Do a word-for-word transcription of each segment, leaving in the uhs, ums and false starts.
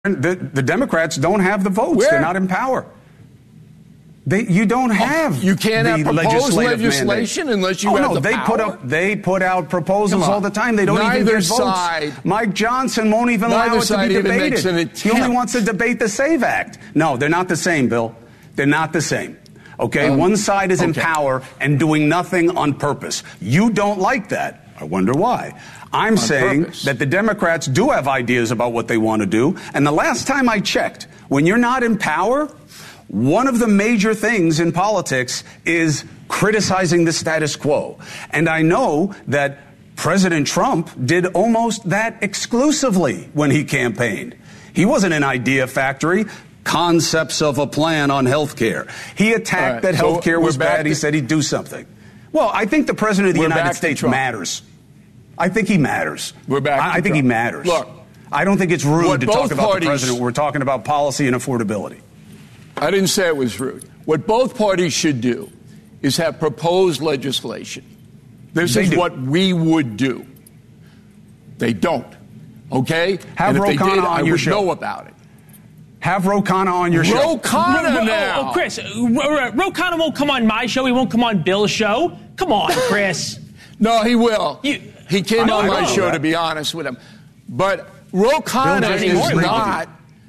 The, the Democrats don't have the votes. Where? They're not in power. They, you don't have. Oh, you can't the have proposed mandate. legislation unless you oh, have no, the they power. put up. They put out proposals all the time. They don't Neither even get side, votes. Mike Johnson won't even neither allow it to side be even debated. makes an He only attempt. wants to debate the SAVE Act. No, they're not the same, Bill. They're not the same. Okay, Um, one side is in okay. power and doing nothing on purpose. You don't like that. I wonder why. I'm On saying purpose. that the Democrats do have ideas about what they want to do. And the last time I checked, when you're not in power, one of the major things in politics is criticizing the status quo. And I know that President Trump did almost that exclusively when he campaigned. He wasn't an idea factory. Concepts of a plan on health care. He attacked right, that so health care we're was back bad. He to- said he'd do something. Well, I think the President of the We're United back to States Trump. matters. I think he matters. We're back to I, I think Trump. he matters. Look, I don't think it's rude what to both talk about parties- the President. We're talking about policy and affordability. I didn't say it was rude. What both parties should do is have proposed legislation. This They is do. what we would do. They don't. Okay? Have and if they Ro Khanna did, on I your would show. know about it. Have Ro Khanna on your show. Ro Khanna Ro- now. Oh, oh, Chris, Ro, Ro Khanna won't come on my show. He won't come on Bill's show. Come on, Chris. No, he will. You- he came I on know my show, that. to be honest with him. But Ro Khanna just is agreed with not.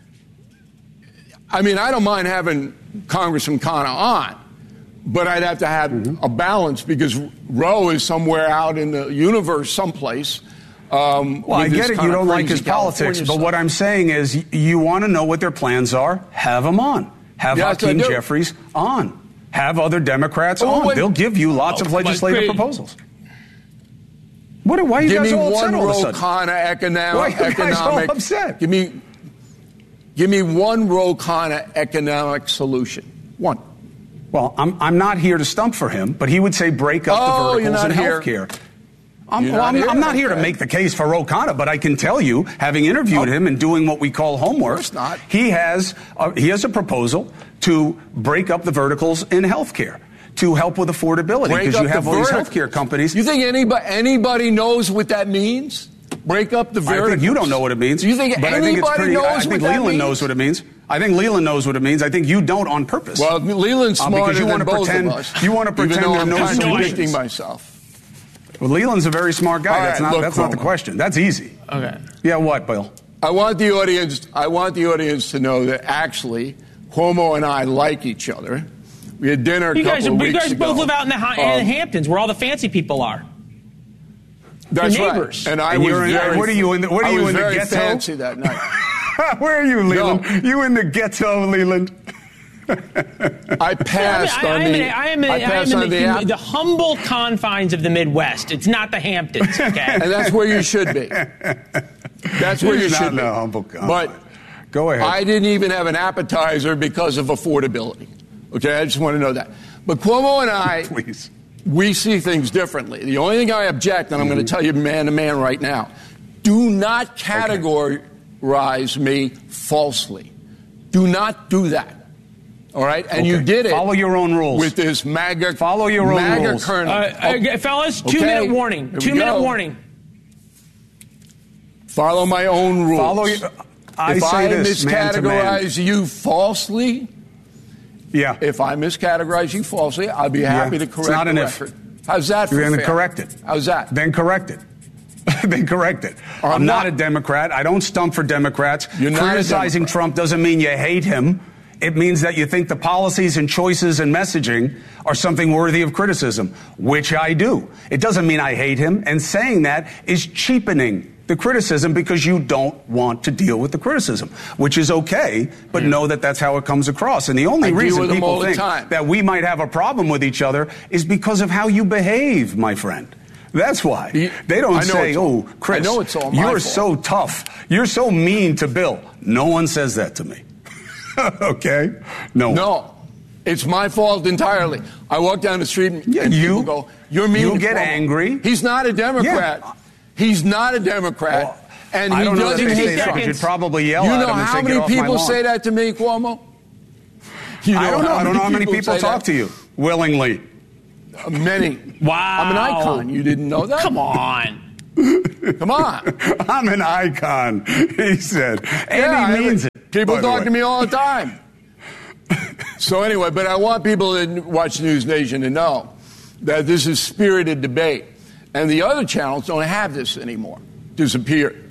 I mean, I don't mind having Congressman Khanna on, but I'd have to have Mm-hmm. a balance because Ro is somewhere out in the universe someplace. Um, Well, I with this get it. kind You of don't like crazy his politics, California but stuff. what I'm saying is, y- you want to know what their plans are. Have them on. Have Yes, I Hakeem do. Jeffries on. Have other Democrats Oh, on. wait. They'll give you lots Oh, of come on, legislative Chris. proposals. What? Why are you Give guys me all one upset all of a Ro sudden? Khanna economic. Why are you guys all economic upset? Give me, give me one Ro Khanna economic solution. One. Well, I'm, I'm not here to stump for him, but he would say break up Oh, the you're verticals not in here. health care. I'm, You're well, not I'm, here? I'm not here to Okay. make the case for Ro Khanna, but I can tell you, having interviewed Oh. him and doing what we call homework, course not. he has a, he has a proposal to break up the verticals in health care to help with affordability Break because up you have the all these verticals. health care companies. You think anybody anybody knows what that means? Break up the I verticals. think you don't know what it means. Do you think but anybody I think it's pretty, knows I think what that Leland means? knows what it means. I think Leland knows what it means. I think you don't on purpose. Well, Leland's Uh, smarter because you than wanna both pretend- of us. you wanna pretend even though there are I'm no contradicting solutions. myself. Well, Leland's a very smart guy. All that's right, not look, that's not the Cuomo. question. That's easy. Okay. Yeah, what, Bill? I want the audience. I want the audience to know that actually Cuomo and I like each other. We had dinner a You couple guys, of you weeks guys ago. both live out in the, Ha- in Um, the Hamptons, where all the fancy people are. That's Your right. neighbors. And I And was you're in- very. what are you in the- what are I you was in the very ghetto? fancy that night. Where are you, Leland? No. You in the ghetto, Leland? I passed I, on am in, the. I am in, I I am passed in on the, the app, the humble confines of the Midwest. It's not the Hamptons, okay? and that's where you should be. That's where you He's not should in be. a humble confine. But Go ahead. I didn't even have an appetizer because of affordability. Okay, I just want to know that. But Cuomo and I, Please. we see things differently. The only thing I object, and I'm Mm-hmm. going to tell you man to man right now, do not categorize me falsely. Do not do that. All right? And you Okay. did it. Follow your own rules. With this MAGA, Follow your own MAGA rules. Uh, colonel. uh, fellas, two Okay. minute warning. Here we Two minute go. warning. Follow my own rules. Follow your. I if say I this, man to man. miscategorize you falsely, Yeah. if I miscategorize you falsely, I'll be happy Yeah. to It's correct not the an if. record. How's that for You're going to fair? correct it. How's that? Then correct it. Then correct it. I'm I'm not not. a Democrat. I don't stump for Democrats. You're not a Criticizing Democrat. Trump doesn't mean you hate him. It means that you think the policies and choices and messaging are something worthy of criticism, which I do. It doesn't mean I hate him. And saying that is cheapening the criticism because you don't want to deal with the criticism, which is okay, but know that that's how it comes across. And the only I deal reason with them all people the think time. that we might have a problem with each other is because of how you behave, my friend. That's why. You- They I don't know say, it's all- oh, Chris, I know it's all my you're fault." so tough. You're so mean to Bill. No one says that to me. Okay? No one. No. It's my fault entirely. I walk down the street and, Yeah, and you- people go, you're mean you to get Cuomo." angry. He's not a Democrat. Yeah. He's not a Democrat. Well, and I he don't know that doesn't they say hate that. Trump. You should probably yell You at know him and how say, many "Get off my people lawn." say that to me, Cuomo? You I don't know. I don't know how many people say talk that? to you willingly. Uh, Many. Wow. I'm an icon. You didn't know that? Come on. Come on. I'm an icon, he said. And yeah, he means I, it. People talk to me all the time. So anyway, but I want people that watch News Nation to know that this is spirited debate. And the other channels don't have this anymore. Disappeared.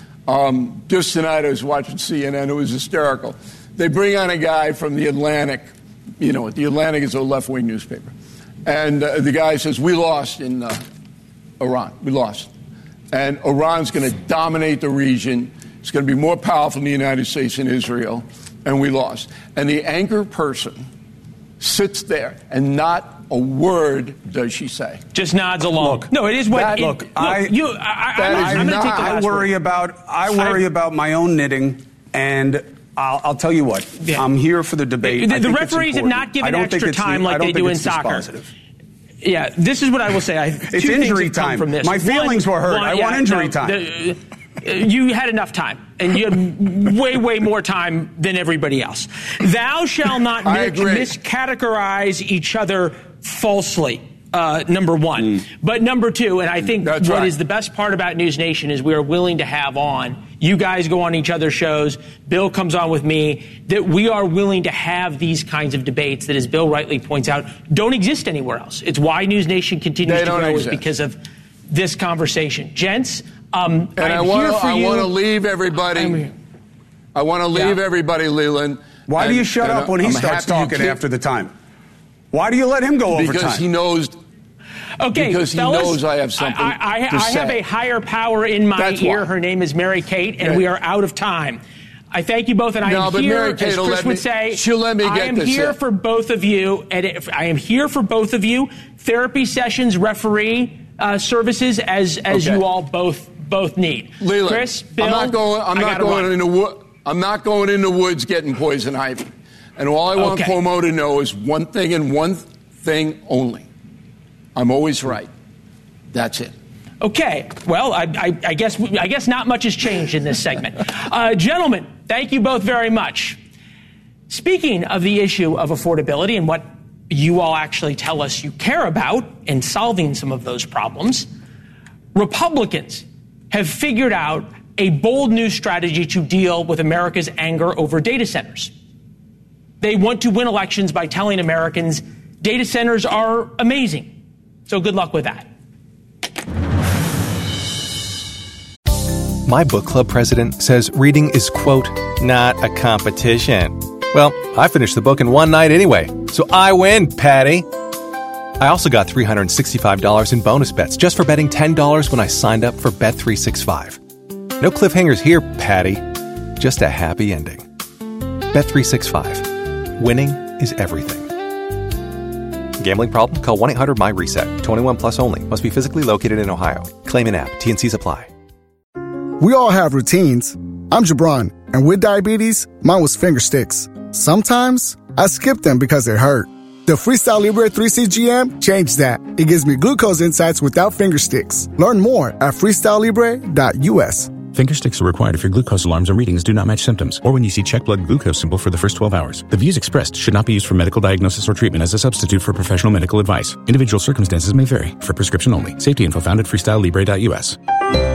Um, just tonight I was watching C N N. It was hysterical. They bring on a guy from the Atlantic. You know, the Atlantic is a left-wing newspaper. And uh, the guy says, we lost in uh, Iran. We lost. And Iran's going to dominate the region. It's going to be more powerful than the United States and Israel. And we lost. And the anchor person sits there, and not a word does she say. Just nods along. Look, no, it is what. That, it, look, look, I, you. I, I, that I'm, is I'm going to take the I last worry word. about. I worry I, about my own knitting, and I'll, I'll tell you what. Yeah. I'm here for the debate. The, I the think referees it's have not given extra time the, like they do in soccer. Dispositive. Yeah, this is what I will say. I, It's two injury things have come time. from this. My feelings one, were hurt. One, I yeah, want injury no, time. The, you had enough time, and you had way, way more time than everybody else. Thou shalt not mis- miscategorize each other falsely. Uh, number one. Mm. But number two, and I think That's what right. is the best part about News Nation is we are willing to have on, you guys go on each other's shows, Bill comes on with me, that we are willing to have these kinds of debates that, as Bill rightly points out, don't exist anywhere else. It's why News Nation continues They to don't grow exist. is because of this conversation. Gents, um, And I'm I want here to for I you. want to leave everybody. I want to leave Yeah. everybody, Leland. Why and, do you shut up when he I'm starts happy you talking keep- after the time? Why do you let him go over Because time? he knows. Okay, because he fellas, knows I have something I, I, to I have say. a higher power in my That's ear. why. Her name is Mary Kate, and Yeah. we are out of time. I thank you both, and I No, am but here, Mary Kate as will Chris let would me- say, she'll let me I get am this here in. for both of you, and if, I am here for both of you. Therapy sessions, referee uh, services, as as Okay. you all both both need. Leland, Chris, Bill, I'm not going. I'm I not gotta going run. in the wo- I'm not going in the woods getting poison ivy. And all I want Okay. Cuomo to know is one thing and one thing only. I'm always right. That's it. Okay. Well, I, I, I guess I guess not much has changed in this segment. Uh, gentlemen, thank you both very much. Speaking of the issue of affordability and what you all actually tell us you care about in solving some of those problems, Republicans have figured out a bold new strategy to deal with America's anger over data centers. They want to win elections by telling Americans data centers are amazing. So good luck with that. My book club president says reading is, quote, not a competition. Well, I finished the book in one night anyway, so I win, Patty. I also got three hundred sixty-five dollars in bonus bets just for betting ten dollars when I signed up for Bet three sixty-five. No cliffhangers here, Patty. Just a happy ending. Bet three sixty-five. Winning is everything. Gambling problem? Call one eight hundred my reset. twenty-one plus only. Must be physically located in Ohio. Claim in app. T and C's apply. We all have routines. I'm Jabron, and with diabetes, mine was finger sticks. Sometimes I skip them because it hurt. The Freestyle Libre three C G M changed that. It gives me glucose insights without finger sticks. Learn more at freestyle libre dot u s. Finger sticks are required if your glucose alarms or readings do not match symptoms, or when you see check blood glucose symbol for the first twelve hours. The views expressed should not be used for medical diagnosis or treatment as a substitute for professional medical advice. Individual circumstances may vary. For prescription only. Safety info found at freestyle libre dot u s.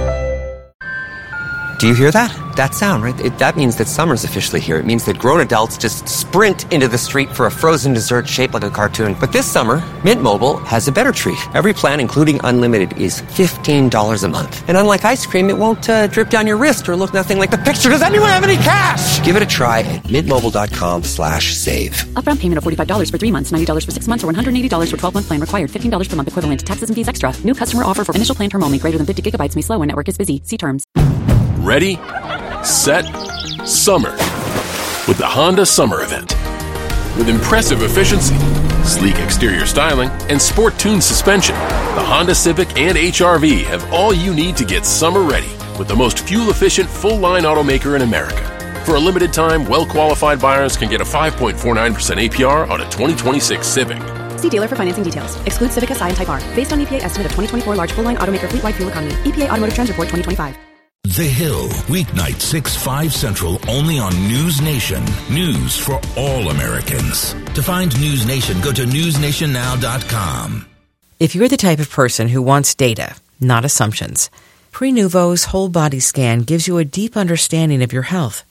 Do you hear that? That sound, right? It, that means that summer's officially here. It means that grown adults just sprint into the street for a frozen dessert shaped like a cartoon. But this summer, Mint Mobile has a better treat. Every plan, including unlimited, is fifteen dollars a month. And unlike ice cream, it won't uh, drip down your wrist or look nothing like the picture. Does anyone have any cash? Give it a try at mintmobile.com slash save. Upfront payment of forty-five dollars for three months, ninety dollars for six months, or one hundred eighty dollars for twelve-month plan required. fifteen dollars per month equivalent. Taxes and fees extra. New customer offer for initial plan term only. Greater than fifty gigabytes may slow when network is busy. See terms. Ready, set, summer with the Honda Summer Event. With impressive efficiency, sleek exterior styling, and sport-tuned suspension, the Honda Civic and H R V have all you need to get summer ready with the most fuel-efficient full-line automaker in America. For a limited time, well-qualified buyers can get a five point four nine percent A P R on a twenty twenty-six Civic. See dealer for financing details. Excludes Civic S I and Type R. Based on E P A estimate of twenty twenty-four large full-line automaker fleet-wide fuel economy. E P A Automotive Trends Report twenty twenty-five. The Hill, weeknight six, five Central, only on News Nation. News for all Americans. To find News Nation, go to news nation now dot com. If you're the type of person who wants data, not assumptions, Prenuvo's whole body scan gives you a deep understanding of your health